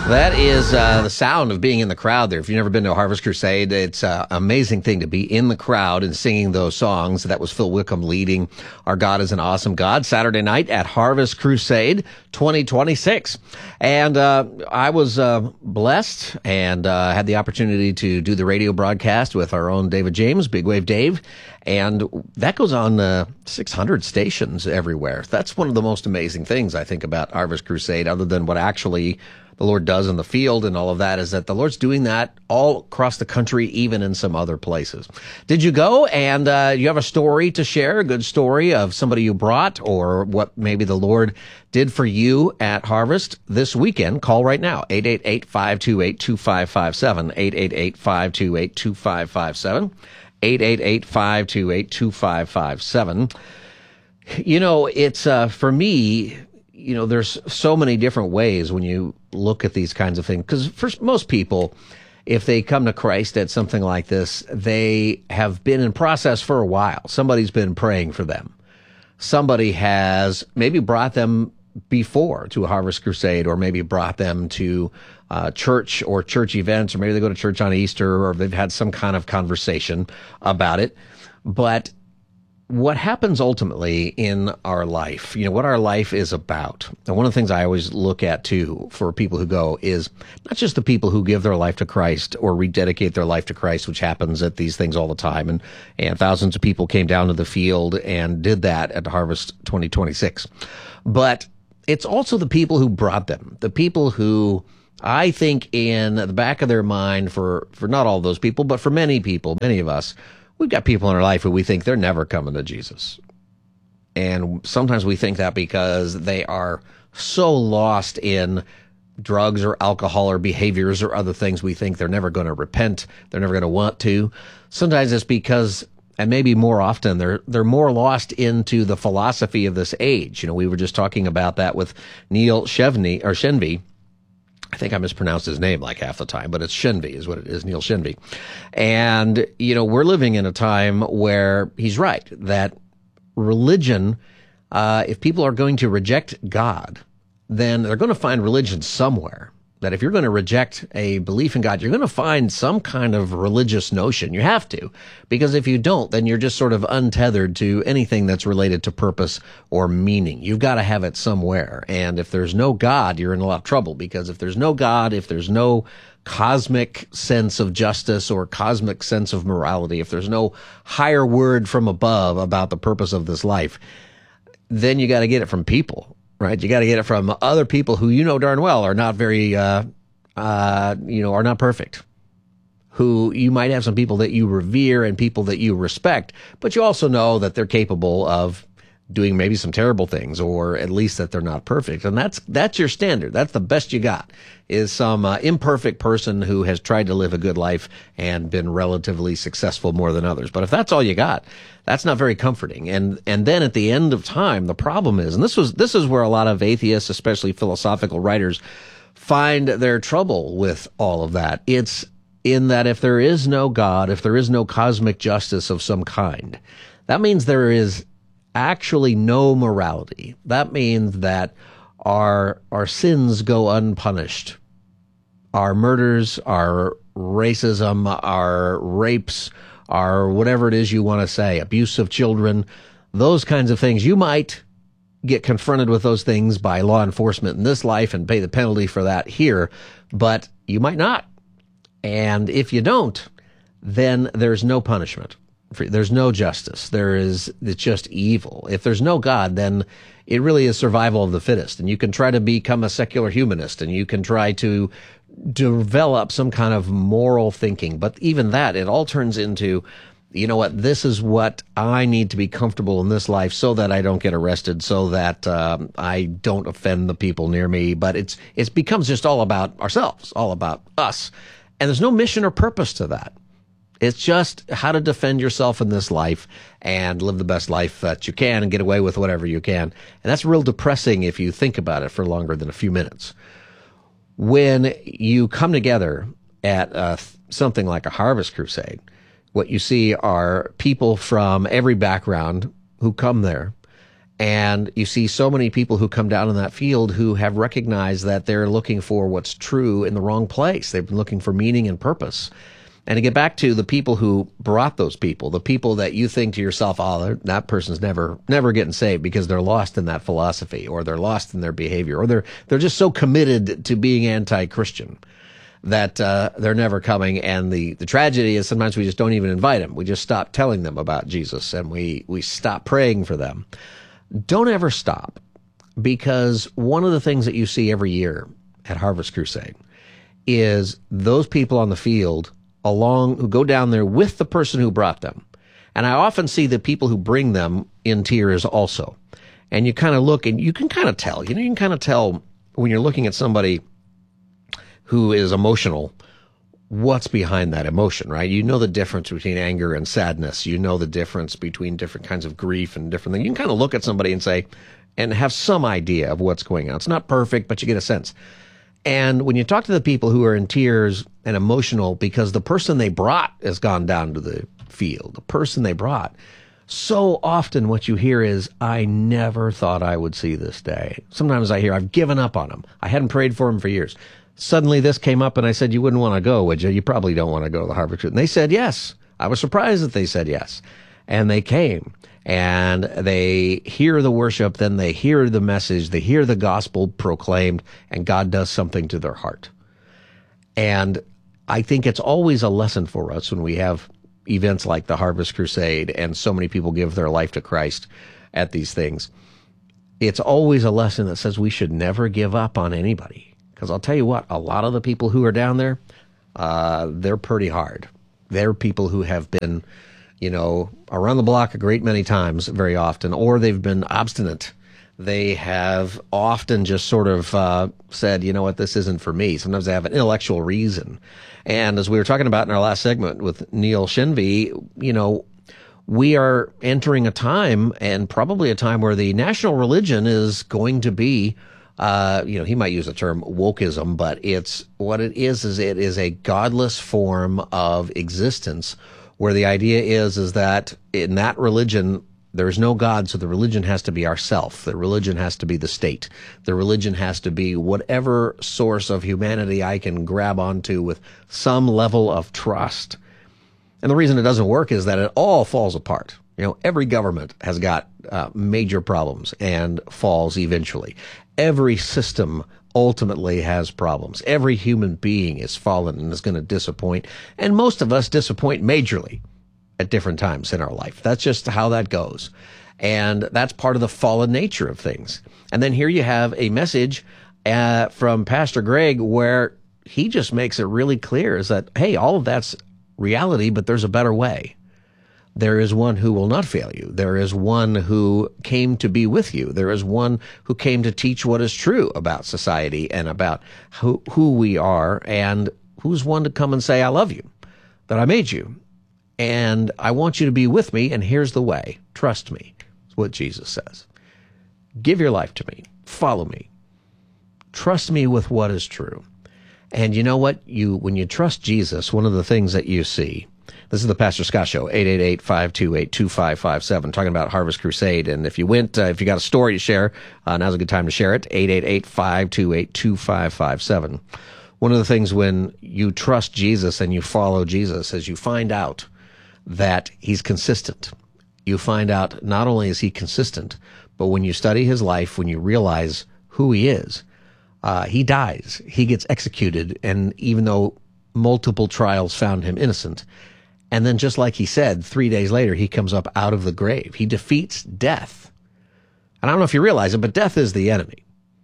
That is the sound of being in the crowd there. If you've never been to a Harvest Crusade, it's an amazing thing to be in the crowd and singing those songs. That was Phil Wickham leading Our God is an Awesome God Saturday night at Harvest Crusade 2026. And I was blessed and had the opportunity to do the radio broadcast with our own David James, Big Wave Dave. And that goes on 600 stations everywhere. That's one of the most amazing things I think about Harvest Crusade, other than what actually the Lord does in the field and all of that, is that the Lord's doing that all across the country, even in some other places. Did you go and you have a story to share, a good story of somebody you brought or what maybe the Lord did for you at Harvest this weekend? Call right now, 888-528-2557, 888-528-2557, 888-528-2557. You know, it's for me, you know, there's so many different ways when you look at these kinds of things. Because for most people, if they come to Christ at something like this, they have been in process for a while. Somebody's been praying for them. Somebody has maybe brought them before to a Harvest Crusade, or maybe brought them to church or church events, or maybe they go to church on Easter, or they've had some kind of conversation about it. But what happens ultimately in our life, you know, what our life is about. And one of the things I always look at too for people who go is not just the people who give their life to Christ or rededicate their life to Christ, which happens at these things all the time. And thousands of people came down to the field and did that at Harvest 2026. But it's also the people who brought them, the people who I think in the back of their mind for not all those people, but for many people, many of us, we've got people in our life who we think they're never coming to Jesus. And sometimes we think that because they are so lost in drugs or alcohol or behaviors or other things, we think they're never going to repent, they're never going to want to. Sometimes it's because, and maybe more often, they're more lost into the philosophy of this age. You know, we were just talking about that with Neil Shenvi. I think I mispronounced his name like half the time, but it's Shenvi is what it is, Neil Shenvi. And, you know, we're living in a time where he's right, that religion, if people are going to reject God, then they're going to find religion somewhere. That if you're going to reject a belief in God, you're going to find some kind of religious notion. You have to, because if you don't, then you're just sort of untethered to anything that's related to purpose or meaning. You've got to have it somewhere. And if there's no God, you're in a lot of trouble, because if there's no God, if there's no cosmic sense of justice or cosmic sense of morality, if there's no higher word from above about the purpose of this life, then you got to get it from people. Right, you got to get it from other people who you know darn well are not very, are not perfect. Who you might have some people that you revere and people that you respect, but you also know that they're capable of doing maybe some terrible things, or at least that they're not perfect. And that's your standard. That's the best you got, is some imperfect person who has tried to live a good life and been relatively successful more than others. But if that's all you got, that's not very comforting. And then at the end of time, the problem is, and this is where a lot of atheists, especially philosophical writers, find their trouble with all of that. It's in that if there is no God, if there is no cosmic justice of some kind, that means there is actually no morality. That means that our sins go unpunished. Our murders, our racism, our rapes, our whatever it is you want to say, abuse of children, those kinds of things, you might get confronted with those things by law enforcement in this life and pay the penalty for that here, but you might not. And if you don't, then there's no punishment. There's no justice. It's just evil. If there's no God, then it really is survival of the fittest. And you can try to become a secular humanist, and you can try to develop some kind of moral thinking. But even that, it all turns into, you know what, this is what I need to be comfortable in this life so that I don't get arrested, so that I don't offend the people near me. But it becomes just all about ourselves, all about us. And there's no mission or purpose to that. It's just how to defend yourself in this life and live the best life that you can and get away with whatever you can. And that's real depressing if you think about it for longer than a few minutes. When you come together at something like a Harvest Crusade, what you see are people from every background who come there, And you see so many people who come down in that field who have recognized that they're looking for what's true in the wrong place. They've been looking for meaning and purpose. And to get back to the people who brought those people, the people that you think to yourself, oh, that person's never getting saved because they're lost in that philosophy, or they're lost in their behavior, or they're just so committed to being anti-Christian that they're never coming. And the tragedy is sometimes we just don't even invite them. We just stop telling them about Jesus, and we stop praying for them. Don't ever stop, because one of the things that you see every year at Harvest Crusade is those people on the field who go down there with the person who brought them. And I often see the people who bring them in tears also. And you kind of look and you can kind of tell, you can kind of tell when you're looking at somebody who is emotional, what's behind that emotion, right? You know the difference between anger and sadness. You know the difference between different kinds of grief and different things. You can kind of look at somebody and say, and have some idea of what's going on. It's not perfect, but you get a sense. And when you talk to the people who are in tears and emotional because the person they brought has gone down to the field, the person they brought, so often what you hear is, I never thought I would see this day. Sometimes I hear, I've given up on him. I hadn't prayed for him for years. Suddenly this came up and I said, you wouldn't want to go, would you? You probably don't want to go to the Harvest Crusade. And they said yes. I was surprised that they said yes. And they came and they hear the worship, then they hear the message, they hear the gospel proclaimed, and God does something to their heart. And I think it's always a lesson for us when we have events like the Harvest Crusade and so many people give their life to Christ at these things. It's always a lesson that says we should never give up on anybody. Because I'll tell you what, a lot of the people who are down there, they're pretty hard. They're people who have been, around the block a great many times, very often, or they've been obstinate. They have often just sort of said, you know what, this isn't for me. Sometimes they have an intellectual reason. And as we were talking about in our last segment with Neil Shenvi, we are entering a time, and probably a time, where the national religion is going to be he might use the term wokeism, but what it is it is a godless form of existence where the idea is that in that religion, there's no God, so the religion has to be ourself. The religion has to be the state. The religion has to be whatever source of humanity I can grab onto with some level of trust. And the reason it doesn't work is that it all falls apart. Every government has got major problems and falls eventually. Every system ultimately has problems. Every human being is fallen and is going to disappoint. And most of us disappoint majorly at different times in our life. That's just how that goes. And that's part of the fallen nature of things. And then here you have a message from Pastor Greg where he just makes it really clear is that, hey, all of that's reality, but there's a better way. There is one who will not fail you. There is one who came to be with you. There is one who came to teach what is true about society and about who we are, and who's one to come and say, I love you, that I made you, and I want you to be with me, and here's the way. Trust me. That's what Jesus says. Give your life to me. Follow me. Trust me with what is true. And you know what? When you trust Jesus, one of the things that you see, this is the Pastor Scott Show, 888-528-2557, talking about Harvest Crusade. And if you if you got a story to share, now's a good time to share it, 888-528-2557. One of the things when you trust Jesus and you follow Jesus is you find out that he's consistent. You find out not only is he consistent, but when you study his life, when you realize who he is, he dies, he gets executed, and even though multiple trials found him innocent, and then just like he said, 3 days later, he comes up out of the grave. He defeats death. And I don't know if you realize it, but death is the enemy.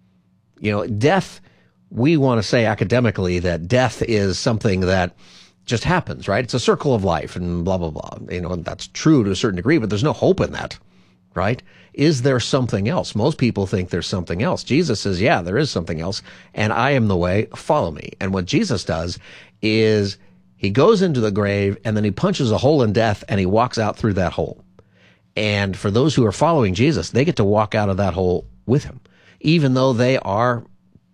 Death, we want to say academically that death is something that just happens, right? It's a circle of life and blah, blah, blah. And that's true to a certain degree, but there's no hope in that, right? Is there something else? Most people think there's something else. Jesus says, yeah, there is something else, and I am the way, follow me. And what Jesus does is he goes into the grave, and then he punches a hole in death, and he walks out through that hole. And for those who are following Jesus, they get to walk out of that hole with him, even though they are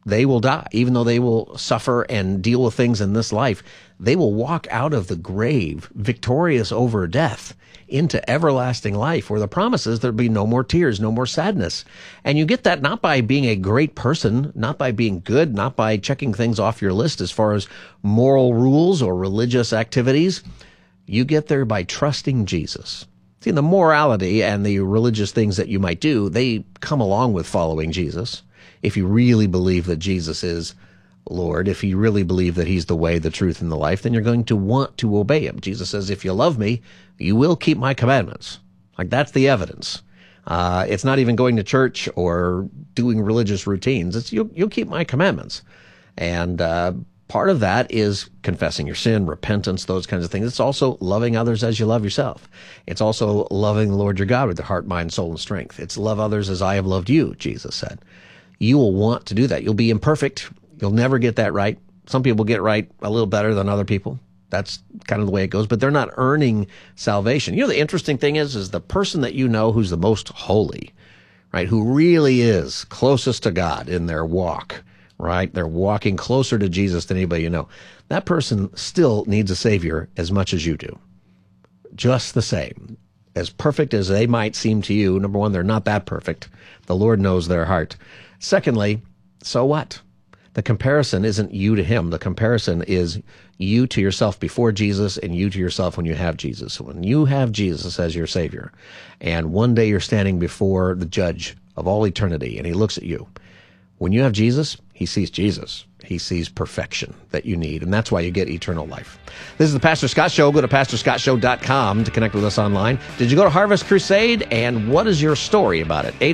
they will die. Even though they will suffer and deal with things in this life, they will walk out of the grave victorious over death into everlasting life, where the promise is there'll be no more tears, no more sadness. And you get that not by being a great person, not by being good, not by checking things off your list as far as moral rules or religious activities. You get there by trusting Jesus. See, the morality and the religious things that you might do, they come along with following Jesus. If you really believe that Jesus is Lord, if you really believe that he's the way, the truth, and the life, then you're going to want to obey him. Jesus says, if you love me, you will keep my commandments. Like, that's the evidence. It's not even going to church or doing religious routines. It's you'll keep my commandments. And part of that is confessing your sin, repentance, those kinds of things. It's also loving others as you love yourself. It's also loving the Lord your God with your heart, mind, soul, and strength. It's love others as I have loved you, Jesus said. You will want to do that. You'll be imperfect. You'll never get that right. Some people get right a little better than other people. That's kind of the way it goes, but they're not earning salvation. You know, the interesting thing is the person that you know who's the most holy, right, who really is closest to God in their walk, right? They're walking closer to Jesus than anybody you know. That person still needs a Savior as much as you do. Just the same. As perfect as they might seem to you, number one, they're not that perfect. The Lord knows their heart. Secondly, so what? The comparison isn't you to him. The comparison is you to yourself before Jesus and you to yourself when you have Jesus. When you have Jesus as your Savior, and one day you're standing before the judge of all eternity, and he looks at you. When you have Jesus, he sees Jesus. He sees perfection that you need, and that's why you get eternal life. This is the Pastor Scott Show. Go to PastorScottShow.com to connect with us online. Did you go to Harvest Crusade, and what is your story about it?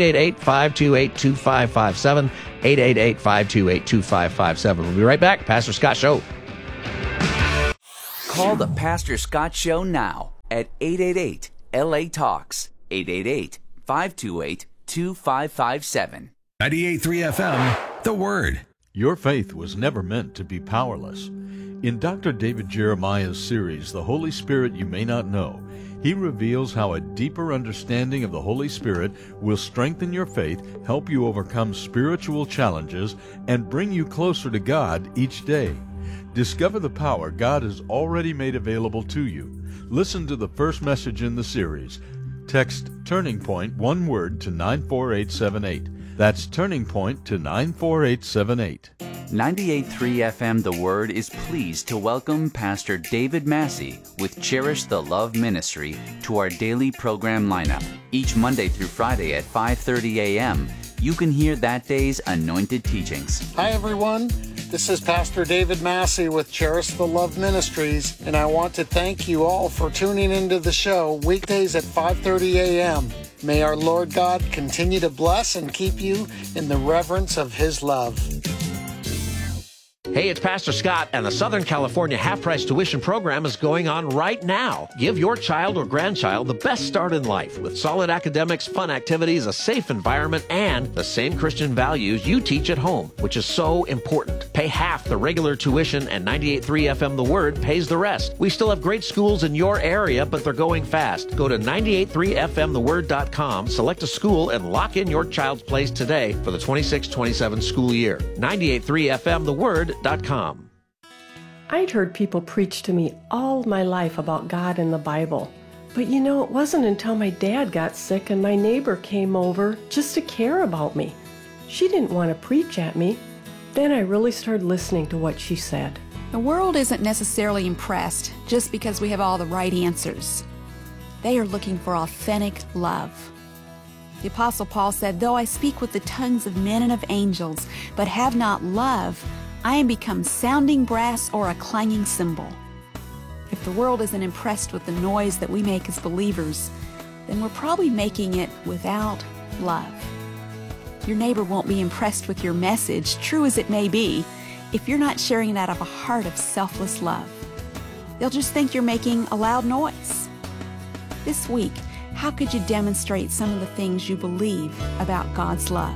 888-528-2557, 888-528-2557. We'll be right back. Pastor Scott Show. Call the Pastor Scott Show now at 888-LA-TALKS, 888-528-2557. 98.3 FM, The Word. Your faith was never meant to be powerless. In Dr. David Jeremiah's series, The Holy Spirit You May Not Know, he reveals how a deeper understanding of the Holy Spirit will strengthen your faith, help you overcome spiritual challenges, and bring you closer to God each day. Discover the power God has already made available to you. Listen to the first message in the series. Text Turning Point, one word, to 94878. That's Turning Point to 94878. 98.3 FM The Word is pleased to welcome Pastor David Massey with Cherish the Love Ministry to our daily program lineup. Each Monday through Friday at 5:30 a.m., you can hear that day's anointed teachings. Hi, everyone. This is Pastor David Massey with Cherish the Love Ministries, and I want to thank you all for tuning into the show weekdays at 5:30 a.m. May our Lord God continue to bless and keep you in the reverence of His love. Hey, it's Pastor Scott, and the Southern California half-price tuition program is going on right now. Give your child or grandchild the best start in life with solid academics, fun activities, a safe environment, and the same Christian values you teach at home, which is so important. Pay half the regular tuition, and 98.3 FM The Word pays the rest. We still have great schools in your area, but they're going fast. Go to 983fmtheword.com, select a school, and lock in your child's place today for the 26-27 school year. 98.3fmtheword.com. I'd heard people preach to me all my life about God and the Bible. But you know, it wasn't until my dad got sick and my neighbor came over just to care about me. She didn't want to preach at me. Then I really started listening to what she said. The world isn't necessarily impressed just because we have all the right answers. They are looking for authentic love. The Apostle Paul said, "Though I speak with the tongues of men and of angels, but have not love, I am become sounding brass or a clanging cymbal." If the world isn't impressed with the noise that we make as believers, then we're probably making it without love. Your neighbor won't be impressed with your message, true as it may be, if you're not sharing it out of a heart of selfless love. They'll just think you're making a loud noise. This week, how could you demonstrate some of the things you believe about God's love?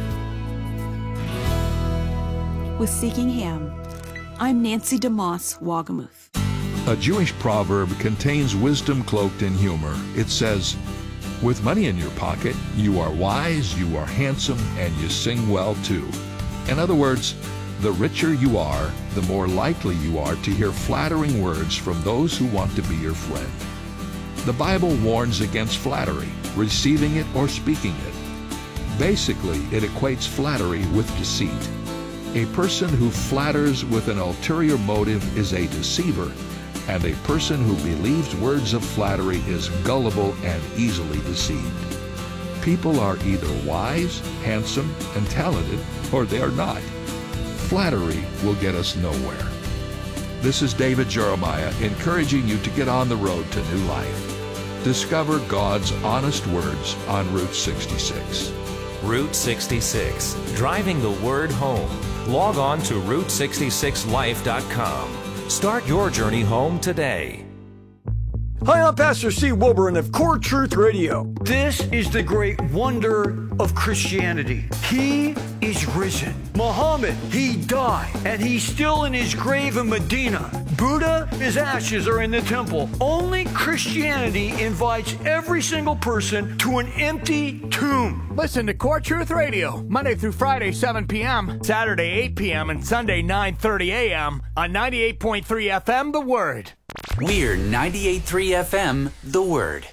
With Seeking Him, I'm Nancy DeMoss Wagamuth. A Jewish proverb contains wisdom cloaked in humor. It says, "With money in your pocket, you are wise, you are handsome, and you sing well too." In other words, the richer you are, the more likely you are to hear flattering words from those who want to be your friend. The Bible warns against flattery, receiving it or speaking it. Basically, it equates flattery with deceit. A person who flatters with an ulterior motive is a deceiver, and a person who believes words of flattery is gullible and easily deceived. People are either wise, handsome, and talented, or they are not. Flattery will get us nowhere. This is David Jeremiah encouraging you to get on the road to new life. Discover God's honest words on Route 66. Route 66, driving the word home. Log on to Route66Life.com. Start your journey home today. Hi, I'm Pastor Steve Wilburn of Core Truth Radio. This is the great wonder of Christianity. He is risen. Muhammad, he died, and he's still in his grave in Medina. Buddha, his ashes are in the temple. Only Christianity invites every single person to an empty tomb. Listen to Core Truth Radio, Monday through Friday, 7 p.m., Saturday, 8 p.m., and Sunday, 9:30 a.m. on 98.3 FM, The Word. We're 98.3 FM, The Word.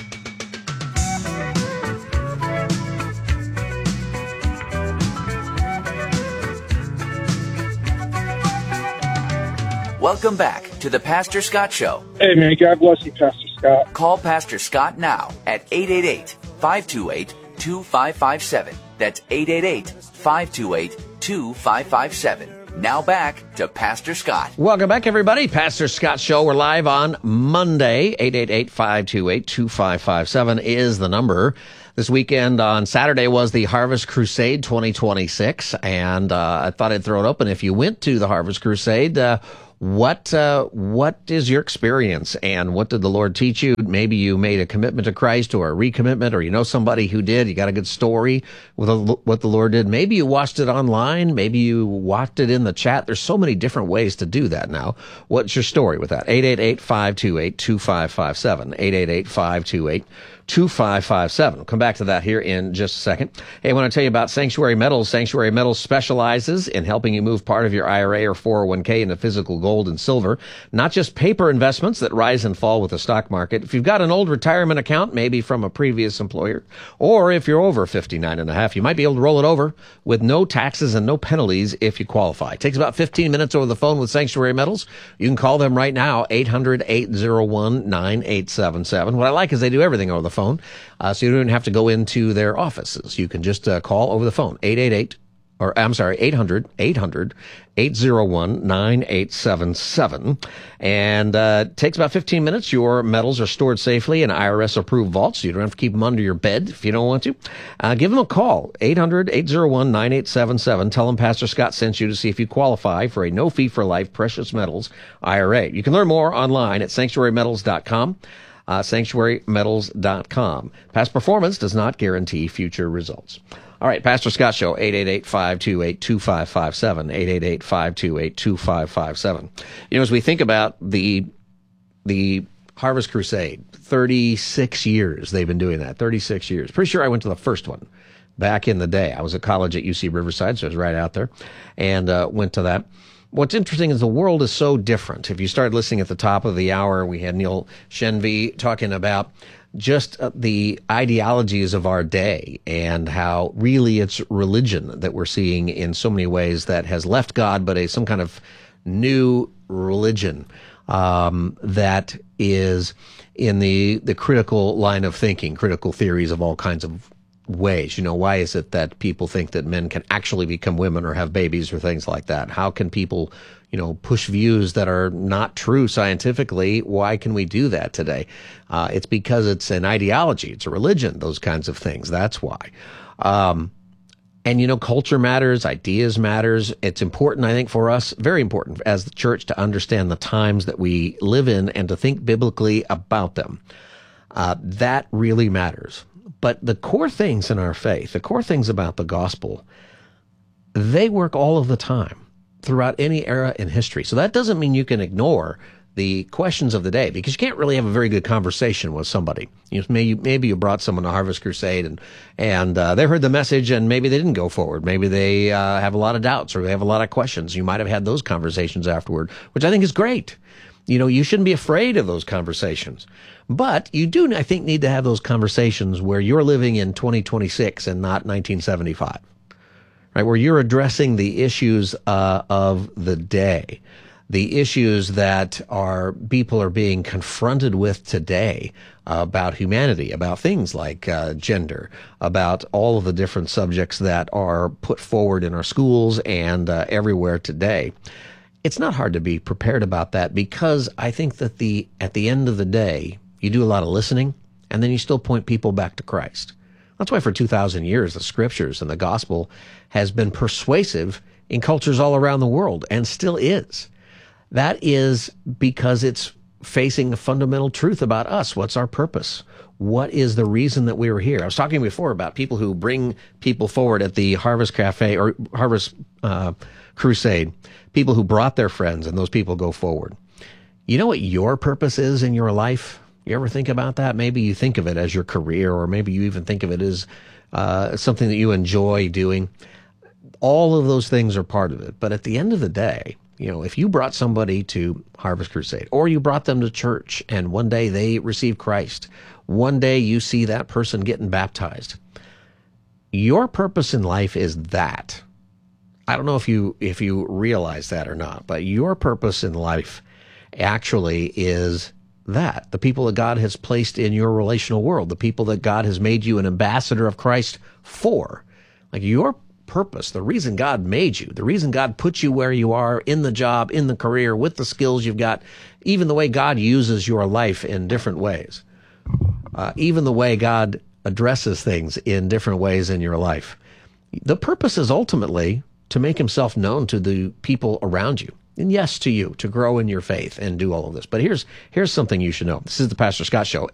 Welcome back to the Pastor Scott Show. Hey, man, God bless you, Pastor Scott. Call Pastor Scott now at 888-528-2557. That's 888-528-2557. Now back to Pastor Scott. Welcome back, everybody. Pastor Scott Show. We're live on Monday. 888-528-2557 is the number. This weekend on Saturday was the Harvest Crusade 2026, and I thought I'd throw it open. If you went to the Harvest Crusade, what is your experience, and what did the Lord teach you? Maybe you made a commitment to Christ or a recommitment, or you know somebody who did. You got a good story with what the Lord did. Maybe you watched it online. Maybe you watched it in the chat. There's so many different ways to do that now. What's your story with that? 888-528-2557. 888-528-2557. Come back to that here in just a second. Hey, I want to tell you about Sanctuary Metals. Sanctuary Metals specializes in helping you move part of your IRA or 401k into physical gold and silver, not just paper investments that rise and fall with the stock market. If you've got an old retirement account, maybe from a previous employer, or if you're over 59 and a half, you might be able to roll it over with no taxes and no penalties if you qualify. It takes about 15 minutes over the phone with Sanctuary Metals. You can call them right now, 800-801-9877. What I like is they do everything over the phone, so you don't even have to go into their offices. You can just call over the phone, 800-801-9877. And it takes about 15 minutes. Your metals are stored safely in IRS-approved vaults, so you don't have to keep them under your bed if you don't want to. Give them a call, 800-801-9877. Tell them Pastor Scott sent you to see if you qualify for a no-fee-for-life precious metals IRA. You can learn more online at sanctuarymetals.com. Sanctuarymetals.com. Past performance does not guarantee future results. All right, Pastor Scott Show, 888-528-2557, 888-528-2557. You know, as we think about the Harvest Crusade, 36 years they've been doing that, 36 years. Pretty sure I went to the first one back in the day. I was at college at UC Riverside, so I was right out there, and went to that. What's interesting is the world is so different. If you started listening at the top of the hour, we had Neil Shenvi talking about just the ideologies of our day and how really it's religion that we're seeing in so many ways that has left God, but some kind of new religion that is in the critical line of thinking, critical theories of all kinds of ways. You know, why is it that people think that men can actually become women or have babies or things like that? How can people, you know, push views that are not true scientifically? Why can we do that today? It's because it's an ideology. It's a religion, those kinds of things. That's why. And, you know, culture matters, ideas matters. It's important, I think, for us, very important as the church to understand the times that we live in and to think biblically about them. That really matters. But the core things in our faith, the core things about the gospel, they work all of the time throughout any era in history. So that doesn't mean you can ignore the questions of the day, because you can't really have a very good conversation with somebody. Maybe you brought someone to Harvest Crusade and they heard the message and maybe they didn't go forward. Maybe they have a lot of doubts or they have a lot of questions. You might have had those conversations afterward, which I think is great. You shouldn't be afraid of those conversations. But you do, I think, need to have those conversations where you're living in 2026 and not 1975, right? Where you're addressing the issues of the day, the issues that people are being confronted with today about humanity, about things like gender, about all of the different subjects that are put forward in our schools and everywhere today. It's not hard to be prepared about that, because I think that at the end of the day, you do a lot of listening and then you still point people back to Christ. That's why for 2,000 years, the scriptures and the gospel has been persuasive in cultures all around the world and still is. That is because it's facing a fundamental truth about us. What's our purpose? What is the reason that we were here? I was talking before about people who bring people forward at the Harvest Cafe or Harvest Crusade, people who brought their friends, and those people go forward. You know what your purpose is in your life? You ever think about that? Maybe you think of it as your career, or maybe you even think of it as something that you enjoy doing. All of those things are part of it. But at the end of the day, if you brought somebody to Harvest Crusade, or you brought them to church, and one day they receive Christ, one day you see that person getting baptized, your purpose in life is that. I don't know if you realize that or not, but your purpose in life actually is that. The people that God has placed in your relational world, the people that God has made you an ambassador of Christ for. Like, your purpose, the reason God made you, the reason God put you where you are in the job, in the career, with the skills you've got, even the way God uses your life in different ways, even the way God addresses things in different ways in your life. The purpose is ultimately to make himself known to the people around you. And yes, to you, to grow in your faith and do all of this. But here's something you should know. This is the Pastor Scott Show.